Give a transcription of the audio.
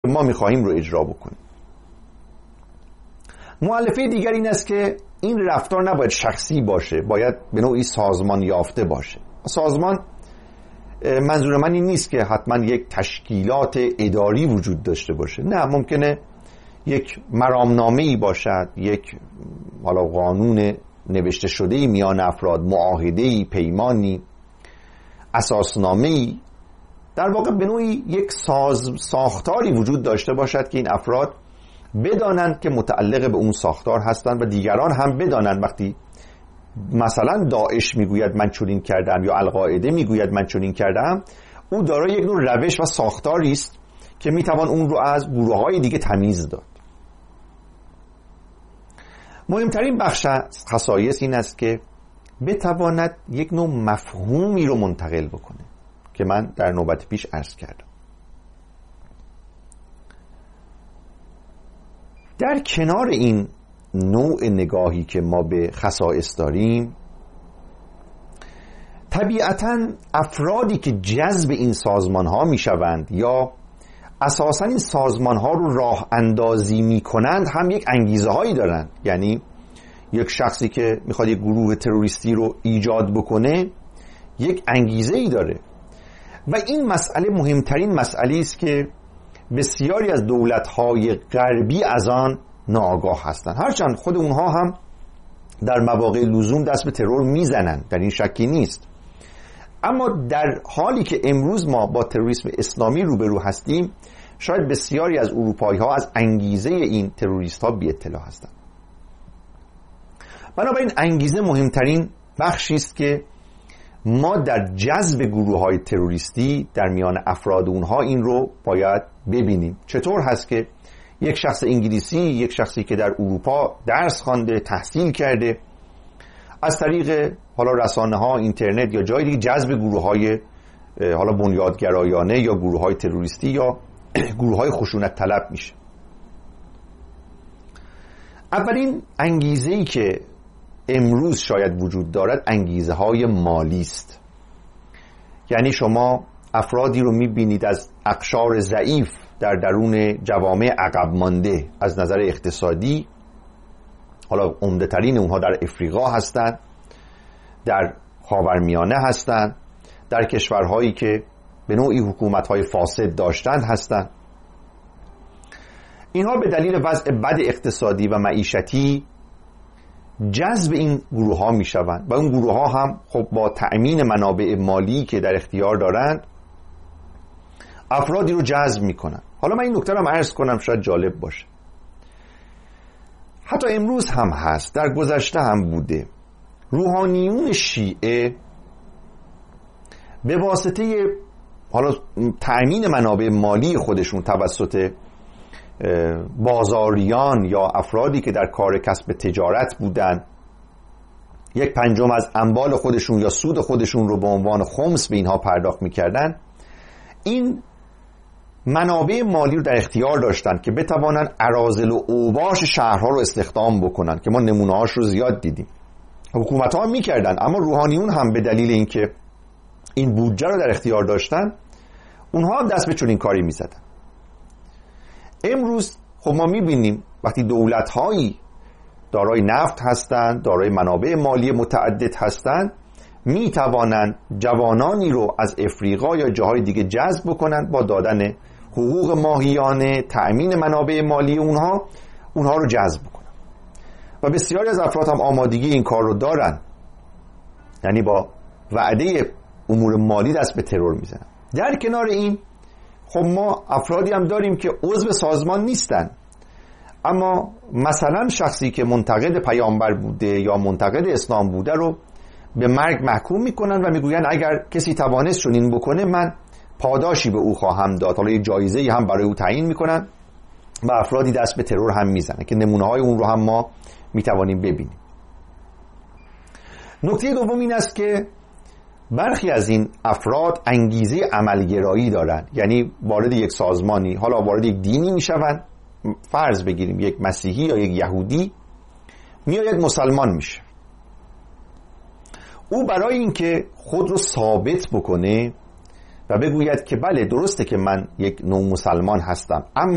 ما میخواهیم رو اجرا بکنیم. مؤلفه دیگر این است که این رفتار نباید شخصی باشه، باید به نوعی سازمان یافته باشه. سازمان منظور من این نیست که حتما یک تشکیلات اداری وجود داشته باشه، نه، ممکنه یک مرامنامه‌ای باشد، یک حالا قانون نوشته شده‌ای میان افراد، معاهده‌ای، پیمانی، اساسنامه‌ای، در واقع به نوعی یک ساختاری وجود داشته باشد که این افراد بدانند که متعلق به اون ساختار هستند و دیگران هم بدانند وقتی مثلا داعش میگوید من چنین کردم یا القاعده میگوید من چنین کردم، او دارای یک نوع روش و ساختاری است که میتوان اون رو از گروه‌های دیگه تمیز داد. مهمترین بخش خصایص این است که بتواند یک نوع مفهومی رو منتقل بکنه که من در نوبت پیش عرض کردم. در کنار این نوع نگاهی که ما به خصائص داریم، طبیعتاً افرادی که جذب این سازمان ها می شوند یا اساساً این سازمان ها رو راه اندازی می کنند هم یک انگیزه هایی دارند. یعنی یک شخصی که میخواد یک گروه تروریستی رو ایجاد بکنه یک انگیزه ای داره و این مسئله مهمترین مسئله است که بسیاری از دولت‌های غربی از آن ناآگاه هستند، هرچند خود اونها هم در مواقع لزوم دست به ترور میزنند، در این شکی نیست. اما در حالی که امروز ما با تروریسم اسلامی روبرو هستیم، شاید بسیاری از اروپایی‌ها از انگیزه این تروریست‌ها بی اطلاع هستند. بنابراین انگیزه مهمترین بخشی است که ما در جذب گروه‌های تروریستی در میان افراد اونها این رو باید ببینیم. چطور هست که یک شخص انگلیسی، یک شخصی که در اروپا درس خوانده، تحصیل کرده، از طریق حالا رسانه‌ها، اینترنت یا جای دیگه جذب گروه‌های حالا بنیادگرایانه یا گروه‌های تروریستی یا گروه‌های خشونت طلب میشه. اولین انگیزه‌ای که امروز شاید وجود دارد انگیزه‌های مالی است. یعنی شما افرادی رو می‌بینید از اقشار ضعیف در درون جوامع عقب مانده از نظر اقتصادی، حالا عمده‌ترین اونها در افریقا هستند، در خاورمیانه هستند، در کشورهایی که به نوعی حکومت‌های فاسد داشتند هستند. اینها به دلیل وضع بد اقتصادی و معیشتی جذب این گروه ها می شوند و اون گروه ها هم خب با تأمین منابع مالی که در اختیار دارند افرادی رو جذب می کنند. حالا من این نکته رو عرض کنم شاید جالب باشه. حتی امروز هم هست، در گذشته هم بوده، روحانیون شیعه به واسطه حالا تأمین منابع مالی خودشون توسط بازاریان یا افرادی که در کار کسب تجارت بودن، 1/5 از اموال خودشون یا سود خودشون رو به عنوان خمس به اینها پرداخت میکردن. این منابع مالی رو در اختیار داشتن که بتوانن اراذل و اوباش شهرها رو استخدام بکنن که ما نمونه‌هاش رو زیاد دیدیم. حکومت‌ها هم میکردن، اما روحانیون هم به دلیل اینکه این بودجه رو در اختیار داشتن اونها هم دست به چنین کاری میزدن. امروز خب ما میبینیم وقتی دولت‌هایی دارای نفت هستند، دارای منابع مالی متعدد هستند، میتوانند جوانانی رو از افریقا یا جاهای دیگه جذب بکنند با دادن حقوق ماهیانه، تأمین منابع مالی اونها رو جذب بکنند و بسیاری از افراد هم آمادگی این کار رو دارن، یعنی با وعده امور مالی دست به ترور میزنن. در کنار این خب ما افرادی هم داریم که عضو سازمان نیستن، اما مثلا شخصی که منتقد پیامبر بوده یا منتقد اسلام بوده رو به مرگ محکوم میکنن و میگوین اگر کسی توانست چنین بکنه من پاداشی به او خواهم داد، حالا یه جایزه‌ای هم برای او تعیین میکنن و افرادی دست به ترور هم میزنن که نمونه‌های اون رو هم ما میتوانیم ببینیم. نکته دوم این است که برخی از این افراد انگیزه عملگرایی دارند، یعنی وارد یک سازمانی، حالا وارد یک دینی میشوند، فرض بگیریم یک مسیحی یا یک یهودی میآید مسلمان میشه، او برای اینکه خود رو ثابت بکنه و بگوید که بله درسته که من یک نوع مسلمان هستم، اما